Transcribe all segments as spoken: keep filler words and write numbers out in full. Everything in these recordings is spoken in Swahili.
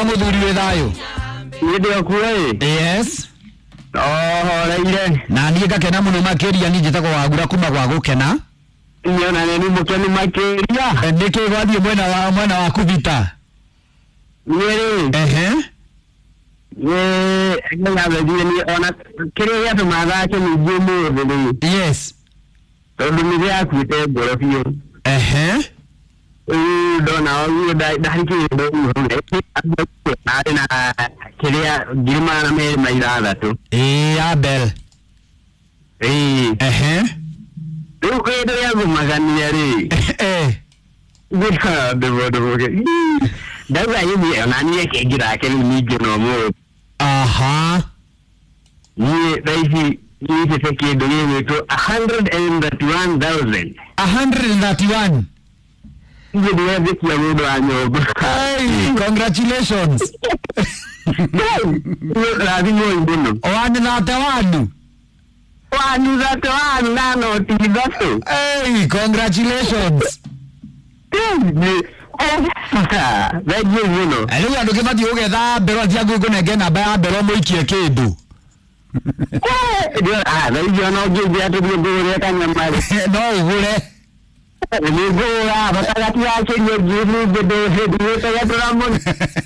muthuri wethayo. Ndio kuwe. Yes. Oh, raire. Na niĩ ngakena mũno makĩria niĩ njĩtagwo Wagura kuma gwa gũkena. Niona nĩ mũkeni makĩria. Nĩkĩ gwathiĩ mwena wa mwena wa Kuvita. Nĩrĩ. Ehe. Ye, ngabadie ni ona kile ya tumaga ke ni jemu bele. Yes. Tondu ni ya kuite borofio. Ehe. Eh, dona oyu da da hiki do mu ne. Na na kile ya girma na me mairada tu. Eh, Abel. Eh. Ehe. Tu ko do ya magani yari. Eh. Bisa de bodo ke. Daga yibi ona ni ke gira ke ni jono mo. Aha. Ye raisi ni se feki do ni to one hundred thirty-one thousand. one hundred thirty-one. Ye do ya beki ya mudo anyo. Hey, congratulations. Ye rabi mo imbono. One thirty-one. One thirty-one nano tibaso. Hey, congratulations. Thank you, you know. Elu andu kibati ugetha mbero atia ngugu nenge namba ya mbero muikie kindu. Ah, ndio no gigi atu ngure kanyamari. No ugure. Ni gura batagati yake ni gigi bede hedi ta drama.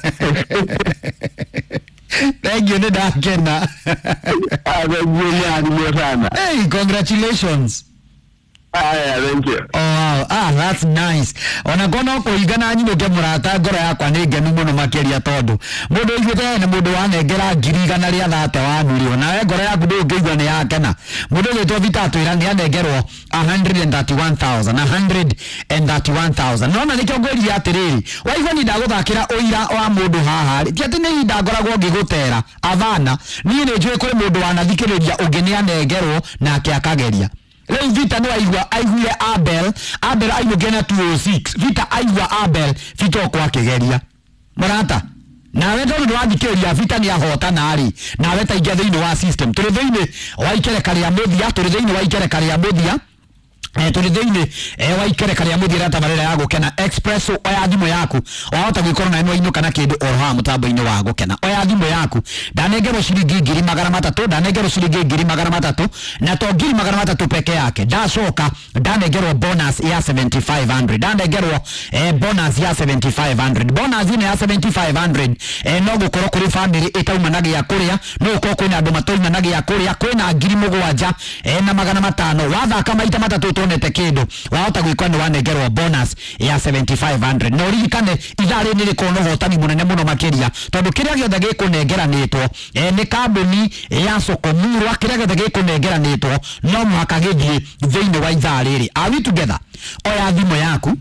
Thank you ndakena. Ah, thank you sana. Hey, congratulations. Ah, yeah, thank you. Oh, wow. Ah, that's nice. Ona kono ko igana nyino ke murata ngoro yakwa ni ngenu muno makiria tondu mundu igite ne mundu wanengera ngiri igana ria thate wa nuri ona we ngoro yaku ndungigwa ni yakena mundu witwa Vitatu ira ni anengerwo one hundred thirty-one thousand one hundred thirty-one thousand nona nikyo ngori atiriri waigwa ni ndaguthakira uira wa mundu haha ti ati ni ndangoragwo ngigutera avana ni ni njue kuri mundu wanathikiriria ungi ni anengerwo nake akageria. Leo Vita no aigwa aiguire Abel Abel aigwa two oh six Vita aigwa Abel Vita kwa kigeria marata na wewe ndo wathikĩrĩria Vita ni ahota nari na wewe taingia thĩinĩ wa system tũrĩ thĩinĩ wa ikereka rĩa mũthia tũrĩ thĩinĩ wa ikereka rĩa mũthia eh tũrĩ thĩinĩ eh wa ikereka rĩa mũthia rata barera ya gũkena express oya thimũ yaku wahota gwĩkorwo na ĩno ino kana kĩndũ oroha mũtambo-inĩ wa gũkena oya thimũ yaku ndanengerwo ciringi ngiri magana matatũ ndanengerwo ciringi ngiri magana matatũ na to ngiri magana matatũ peke yake ndacoka ndanengerwo bonus ya seventy-five hundred ndanengerwo eh bonus ya seventy-five hundred bonus ine ya seventy-five hundred eh no gũkorwo kũrĩ family ĩtaumanagia kũrĩa no gũkorwo kwĩna andũ matoimanagia kũrĩa kwĩna ngiri mũgwanja eh na magana matano wathaka maita matatũ tonete kindu wahota gwikwa ni wanengerwo bonus ya seventy-five hundred no ririkane ithari ni rikono hotani munene muno makiria tondu kiria giothe gikunengeranitwo eh ni kambuni ya Sokomurwa kiria giothe gikunengeranitwo no mwaka githie thiini wa ithari ri are we together oya thimo yaku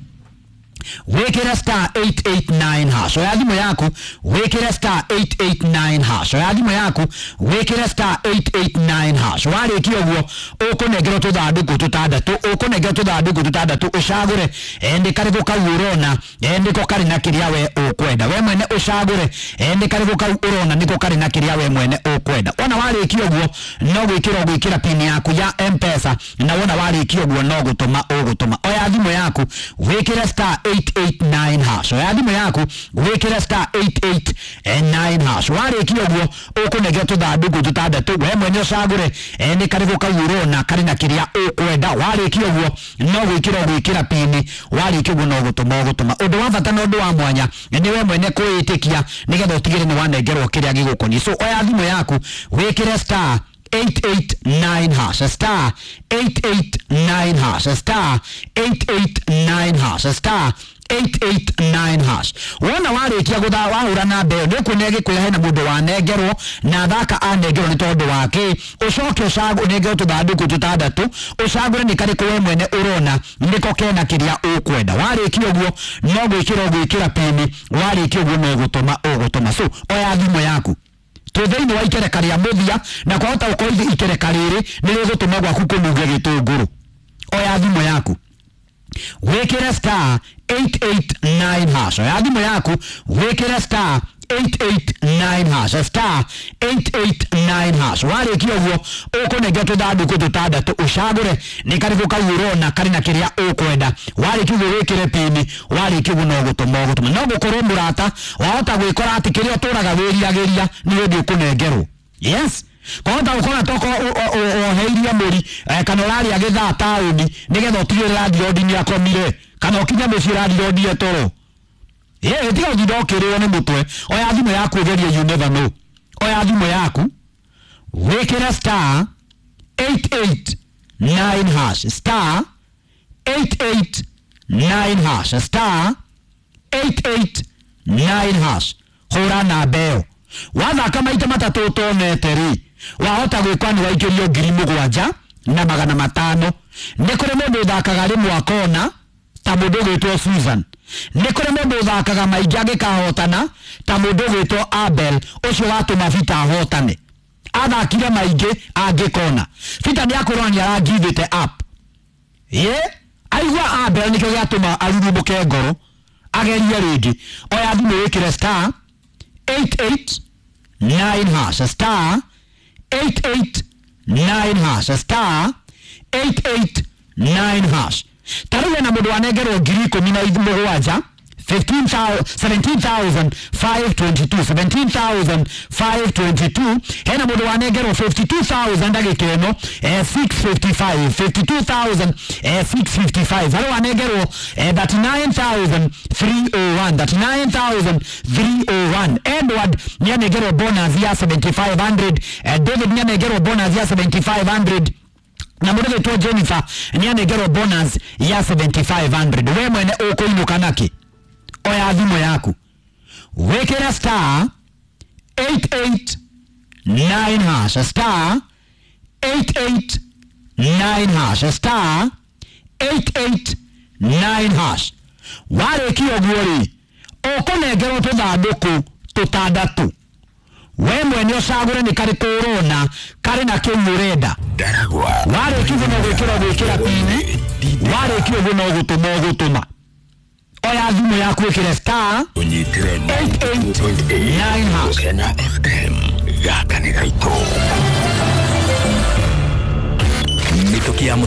wekera star eight eight nine hash oya thimo yaku wekera star eight eight nine hash oya thimo yaku wekera star eight eight nine hash warikio guo ukunengerwo tuthanduku tutandatu ukunengerwo tuthanduku tutandatu ucagure ende karibu kau urona ende ko kari na kiria we ukwenda we mwene ucagure ende karibu kau urona niko kari na kiria we mwene ukwenda ona warikio guo no gwikira gwikira pin yaku ya M-Pesa na wona warikio guo no gutuma ugutuma oya thimo yaku wekera star eight eight nine hash oya thimo yaku wekera star eight eight nine hash warikio guo ukunengerwo tuthanduku tutandatu we mwene ucagure ende karibu kau urona kari na kiria ukwenda warikio guo no gwikira gwikira pin warikio guo no gutuma gutuma undu wa bata no ndu wa mwanya ni we mwene kuitikia nigetha utigire ni wanengerwo kiria gigukoni so oya thimo yaku wikire star eight eight nine hash star eight eight nine hash star eight eight nine hash star eight eight nine hash wona warikia gutha wahura na mbeo nikunege kuyahe na mundu wanengerwo na thaka anengerwo ni tondu wake ucoke ucagu nengerwo tuthanduku tutandatu ucagure ni kari we mwene urona niko kena kiria ukwenda warikio guo no gwikira gwikira pin warikio guo no gutuma ugutuma so oya thimo yaku tuthaini wa ikereka ria muthia na kwahota ukoithi ikereka riri ni rigutuma gwaku kunuga gitunguru oya thimo yaku wekera star eight eight nine hash oya thimo yaku wekera star eight eight nine hash star eight eight nine hash wale kiyogo ukone geto dadu kututada tu ushagure ni karibu kayurona karina kiria ukwenda wale kiyogo wekire pini wale kiyogo nogo tumogo tumo nogo koromurata waota gwikora ati kiria turaga weria geria ni wedi ukunengero yes kwa nda ukona toko oheiria muri kana rari agetha tauni nigetha utigire radio ndini akomire kana ukinya muci radio ndie toro ye tiga ngidokirwo ni mutwe oya thimu yaku geria you never know oya thimu yaku wekera star eight eight nine hash star eight eight nine hash star eight eight nine hash hora na beo waza kama ita matatu toneteri wahota gwikani waikirio ngiri mugwanja na magana matano nikore mundu thakaga rimwe akona ta mundu gwitwo Susan nikore mundu thakaga maingi agikahotana ta mundu gwitwo Abel ucio watuma vita ahotane athakire maingi angikona vita ni akorwo ni ara give it up ye aigwa Abel nikyo gatuma arurumuke ngoro ageria ringi oya thimu wikire star eight eight nine hash star eight eight nine hash star eight eight nine hash taruwe na mundu anegero ngiri kumi na mugwanja fifteen thousand seventeen thousand five twenty-two seventeen thousand five twenty-two hena mundu anegero fifty-two thousand agikeno eh six fifty-five fifty-two thousand eh six fifty-five halo anegero eh thirty-nine thousand three oh one thirty-nine thousand three oh one Edward nyanegero bonus ya seventy-five hundred eh, David nyanegero bonus ya seventy-five hundred na mudwe to Jennifer nyanegero bonus ya seventy-five hundred we mwene uko inukanaki oya thimu yaku wekera star eight eight nine hash star eight eight nine hash star eight eight nine hash wale kioguri okonegero to thanduku tutandatu we mwene osagure ni kari korona kari na kiurenda wale kigo no gwikira gwikira pini wale kigo no gutuma gutuma oya thimu yaku wikire star eight eight nine hash Kenya F M gaka ni gaito mitokia